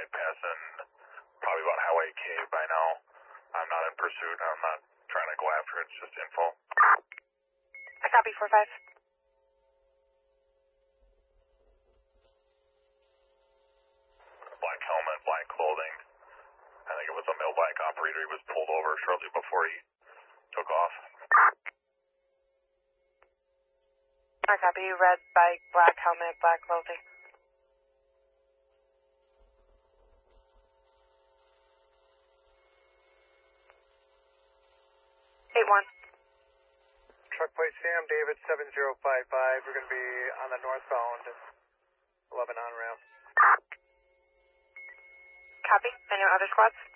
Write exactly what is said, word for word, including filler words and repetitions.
might pass in probably about Highway K by now. I'm not in pursuit. I'm not trying to go after it. It's just info. I copy four five. Black helmet, black clothing. I think it was a millbike operator. He was pulled over shortly before he took off. I copy red bike, black helmet, black clothing. eight one. Truck plate Sam David seven zero five five. We're going to be on the northbound eleven on ramp. Copy. Any other squads?